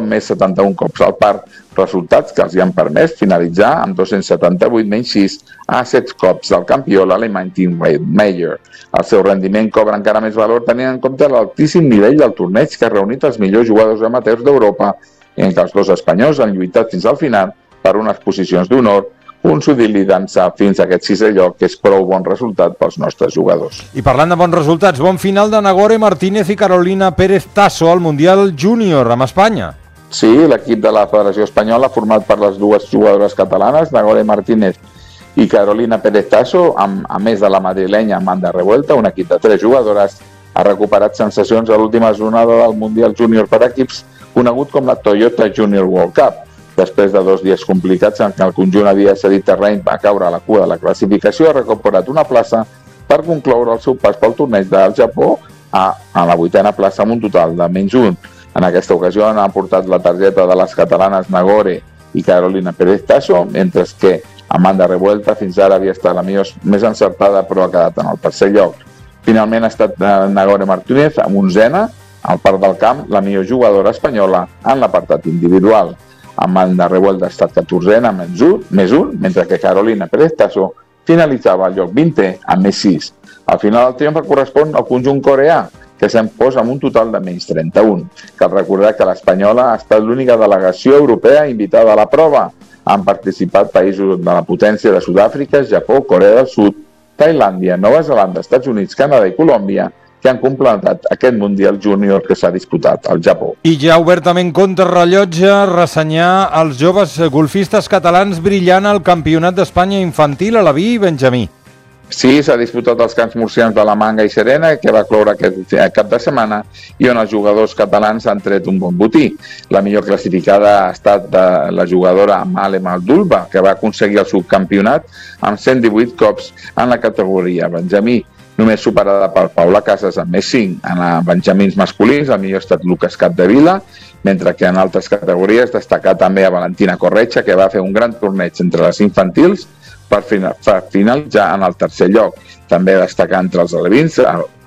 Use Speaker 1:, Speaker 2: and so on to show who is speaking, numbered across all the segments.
Speaker 1: amb més 71 cops al parc, resultats que els hi han permès finalitzar amb 278 menys 6 a 7 cops del campió, l'alemany Tim Mayer. El seu rendiment cobra encara més valor tenint en compte l'altíssim nivell del torneig que ha reunit els millors jugadors amateurs d'Europa, en què els dos espanyols han lluitat fins al final per unes posicions d'honor, consolidant-se fins a aquest sisè lloc, que és prou bon resultat pels nostres jugadors.
Speaker 2: I parlant de bons resultats, bon final de Nagore Martínez i Carolina Pérez Tasso al Mundial Júnior amb Espanya.
Speaker 1: Sí, l'equip de la Federació Espanyola, format per les dues jugadores catalanes, Nagore Martínez i Carolina Pérez Tasso, a més de la madrilenya Amanda Revuelta, un equip de 3 jugadores, ha recuperat sensacions a l'última jornada del Mundial Júnior per equips, conegut com la Toyota Junior World Cup. Després de 2 dies complicats en què el conjunt havia cedit terreny a caure a la cua de la classificació, ha recuperat una plaça per concloure el seu pas pel torneig del Japó a la 8ª plaça amb un total de -1. En aquesta ocasió han aportat la targeta de les catalanes Nagore i Carolina Pérez Tasso, mentre que Amanda Revuelta fins ara havia estat la més encertada, però ha quedat en el tercer lloc. Finalment ha estat Nagore Martínez amb 11ª al parc del camp, la millor jugadora espanyola en l'apartat individual. Amanda Revuelta ha estat 14ª amb +1, mentre que Carolina Pérez Tasso finalitzava al lloc 20è amb +6. Al final el triomf correspon al conjunt coreà, que se'n posa amb un total de -31. Cal recordar que l'espanyola ha estat l'única delegació europea invitada a la prova. Han participat països de la potència de Sud-àfrica, Japó, Corea del Sud, Tailàndia, Nova Zelanda, Estats Units, Canadà i Colòmbia, que han completat aquest Mundial Júnior que s'ha disputat al Japó.
Speaker 2: I ja obertament contrarrellotge, ressenyar els joves golfistes catalans brillant al Campionat d'Espanya infantil a la Via i Benjamí.
Speaker 1: Sí, s'ha disputat als camps murcians de la Manga i Serena, que va cloure aquest cap de setmana, i on els jugadors catalans han tret un bon botí. La millor classificada ha estat de la jugadora Malem Aldulba, que va aconseguir el subcampionat amb 118 cops en la categoria Benjamí, només superada per Paula Casas amb +5. En benjamins masculins, el millor ha estat Lucas Capdevila, mentre que en altres categories destacar també a Valentina Corretja, que va fer un gran torneig entre les infantils per finalitzar en el tercer lloc. També destacar entre els alevins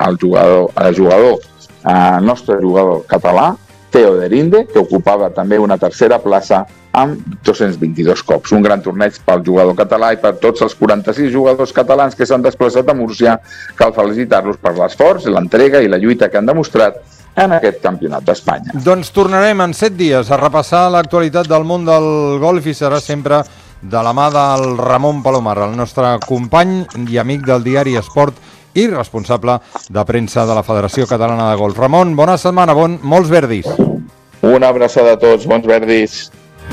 Speaker 1: el nostre jugador català, Theo Derinde, que ocupava també una tercera plaça amb 222 cops. Un gran torneig pel jugador català i per tots els 46 jugadors catalans que s'han desplaçat a Múrcia. Cal felicitar-los per l'esforç, l'entrega i la lluita que han demostrat en aquest Campionat d'Espanya.
Speaker 2: Doncs tornarem en 7 dies a repassar l'actualitat del món del golf i serà sempre de la mà del Ramon Palomar, el nostre company i amic del diari Esport i responsable de premsa de la Federació Catalana de Golf. Ramon, bona setmana, molts verdis.
Speaker 1: Una abraçada a tots, bons verdis.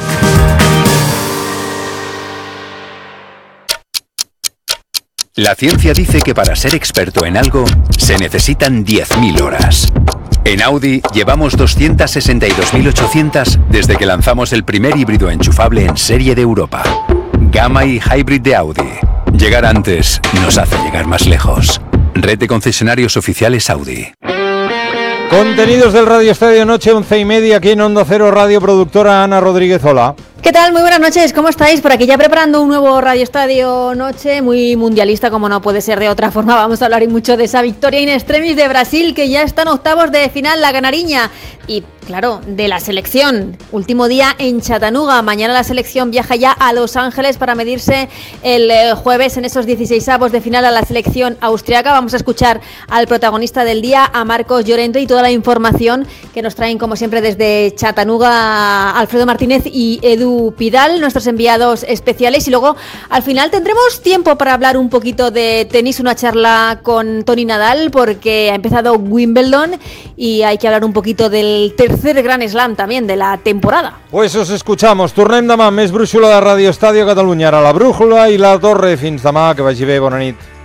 Speaker 3: La ciencia dice que para ser experto en algo se necesitan 10.000 horas. En Audi llevamos 262.800 desde que lanzamos el primer híbrido enchufable en serie de Europa. Gamma y Hybrid de Audi. Llegar antes nos hace llegar más lejos. Red de concesionarios oficiales Audi.
Speaker 2: Contenidos del Radio Estadio Noche, 11:30, aquí en Onda Cero Radio, productora Ana Rodríguez. Hola.
Speaker 4: ¿Qué tal? Muy buenas noches, ¿cómo estáis? Por aquí ya preparando un nuevo Radio Estadio Noche, muy mundialista, como no puede ser de otra forma. Vamos a hablar y mucho de esa victoria in extremis de Brasil, que ya está en octavos de final, la canariña. Y claro, de la selección. Último día en Chattanooga. Mañana la selección viaja ya a Los Ángeles para medirse el jueves en esos 16avos de final a la selección austriaca. Vamos a escuchar al protagonista del día, a Marcos Llorente, y toda la información que nos traen, como siempre, desde Chattanooga, Alfredo Martínez y Edu Pidal, nuestros enviados especiales. Y luego, al final, tendremos tiempo para hablar un poquito de tenis, una charla con Toni Nadal, porque ha empezado Wimbledon y hay que hablar un poquito del tercer Grand Slam también de la temporada.
Speaker 2: Pues os escuchamos. Tornem demà, més brúixola de Radio Estadio Catalunya. Ara la brújula i la torre. Fins demà, que vagi bé, bona nit.